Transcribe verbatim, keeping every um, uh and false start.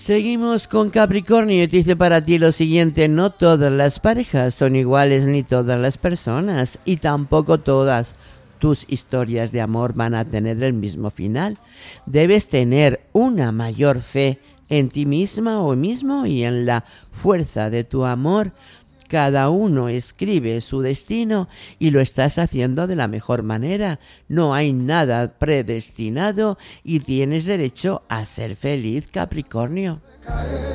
Seguimos con Capricornio y te dice para ti lo siguiente: no todas las parejas son iguales ni todas las personas y tampoco todas tus historias de amor van a tener el mismo final. Debes tener una mayor fe en ti misma o mismo y en la fuerza de tu amor. Cada uno escribe su destino y lo estás haciendo de la mejor manera. No hay nada predestinado y tienes derecho a ser feliz, Capricornio.